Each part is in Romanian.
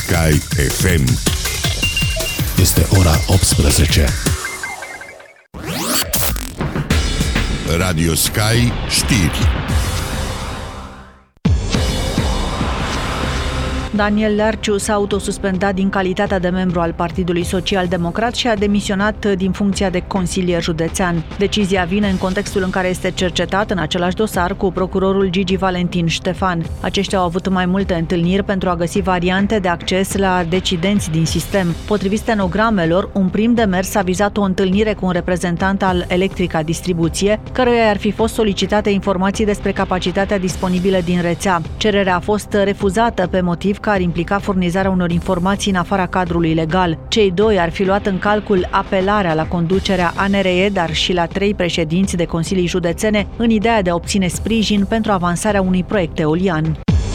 Sky FM. Este ora 18. Radio Sky știri. Daniel Lerciu s-a autosuspendat din calitatea de membru al Partidului Social-Democrat și a demisionat din funcția de consilier județean. Decizia vine în contextul în care este cercetat în același dosar cu procurorul Gigi Valentin Ștefan. Aceștia au avut mai multe întâlniri pentru a găsi variante de acces la decidenți din sistem. Potrivit stenogramelor, un prim demers a vizat o întâlnire cu un reprezentant al Electrica Distribuție, căruia ar fi fost solicitate informații despre capacitatea disponibilă din rețea. Cererea a fost refuzată pe motiv că ar implica furnizarea unor informații în afara cadrului legal. Cei doi ar fi luat în calcul apelarea la conducerea ANRE, dar și la 3 președinți de consilii județene, în ideea de a obține sprijin pentru avansarea unui proiect eolian.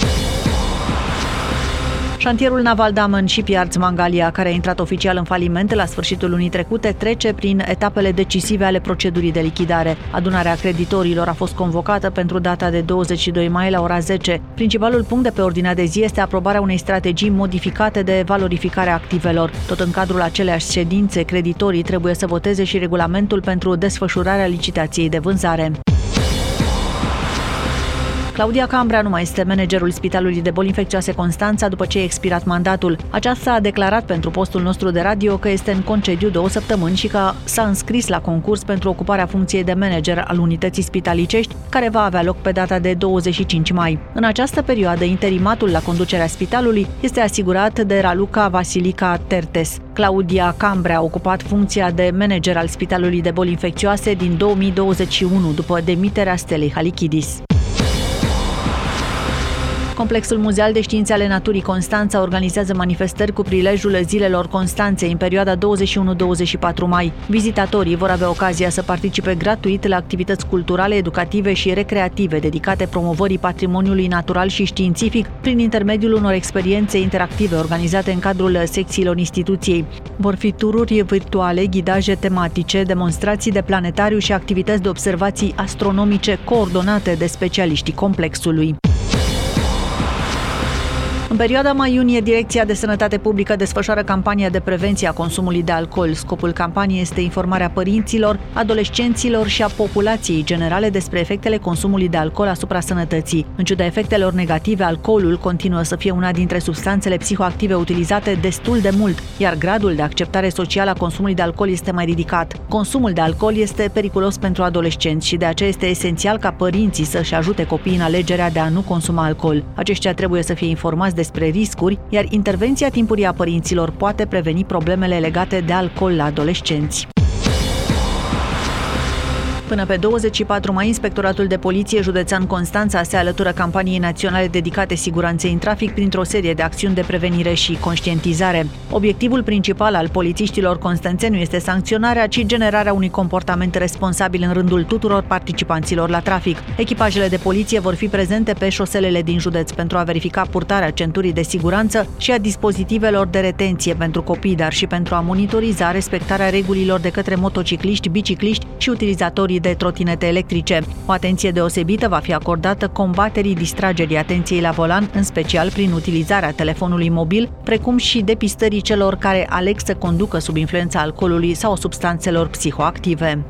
Șantierul naval Damen Shipyards Mangalia, care a intrat oficial în faliment la sfârșitul lunii trecute, trece prin etapele decisive ale procedurii de lichidare. Adunarea creditorilor a fost convocată pentru data de 22 mai la ora 10. Principalul punct de pe ordinea de zi este aprobarea unei strategii modificate de valorificare a activelor. Tot în cadrul aceleași ședințe, creditorii trebuie să voteze și regulamentul pentru desfășurarea licitației de vânzare. Claudia Cambrea nu mai este managerul Spitalului de Boli Infecțioase Constanța după ce a expirat mandatul. Aceasta a declarat pentru postul nostru de radio că este în concediu 2 săptămâni și că s-a înscris la concurs pentru ocuparea funcției de manager al unității spitalicești, care va avea loc pe data de 25 mai. În această perioadă, interimatul la conducerea spitalului este asigurat de Raluca Vasilica Tertes. Claudia Cambrea a ocupat funcția de manager al Spitalului de Boli Infecțioase din 2021, după demiterea Stelei Halichidis. Complexul Muzeal de Științe ale Naturii Constanța organizează manifestări cu prilejul Zilelor Constanței în perioada 21-24 mai. Vizitatorii vor avea ocazia să participe gratuit la activități culturale, educative și recreative dedicate promovării patrimoniului natural și științific prin intermediul unor experiențe interactive organizate în cadrul secțiilor instituției. Vor fi tururi virtuale, ghidaje tematice, demonstrații de planetariu și activități de observații astronomice coordonate de specialiștii complexului. În perioada mai-iunie, Direcția de Sănătate Publică desfășoară campania de prevenție a consumului de alcool. Scopul campaniei este informarea părinților, adolescenților și a populației generale despre efectele consumului de alcool asupra sănătății. În ciuda efectelor negative, alcoolul continuă să fie una dintre substanțele psihoactive utilizate destul de mult, iar gradul de acceptare socială a consumului de alcool este mai ridicat. Consumul de alcool este periculos pentru adolescenți și de aceea este esențial ca părinții să-și ajute copiii în alegerea de a nu consuma alcool. Aceștia trebuie să fie informați despre riscuri, iar intervenția timpurie a părinților poate preveni problemele legate de alcool la adolescenți. Până pe 24 mai, Inspectoratul de Poliție Județean Constanța se alătură campaniei naționale dedicate siguranței în trafic printr-o serie de acțiuni de prevenire și conștientizare. Obiectivul principal al polițiștilor constanțeni nu este sancționarea, ci generarea unui comportament responsabil în rândul tuturor participanților la trafic. Echipajele de poliție vor fi prezente pe șoselele din județ pentru a verifica purtarea centurii de siguranță și a dispozitivelor de retenție pentru copii, dar și pentru a monitoriza respectarea regulilor de către motocicliști, bicicliști și utilizatorii de trotinete electrice. O atenție deosebită va fi acordată combaterii distragerii atenției la volan, în special prin utilizarea telefonului mobil, precum și depistării celor care aleg să conducă sub influența alcoolului sau substanțelor psihoactive.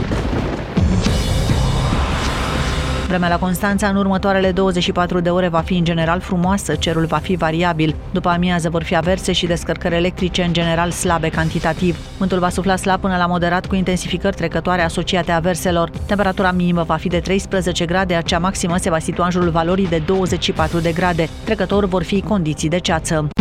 Vremea la Constanța în următoarele 24 de ore va fi în general frumoasă, cerul va fi variabil. După amiază vor fi averse și descărcări electrice, în general slabe cantitativ. Vântul va sufla slab până la moderat cu intensificări trecătoare asociate averselor. Temperatura minimă va fi de 13 grade, iar cea maximă se va situa în jurul valorii de 24 de grade. Trecător vor fi condiții de ceață.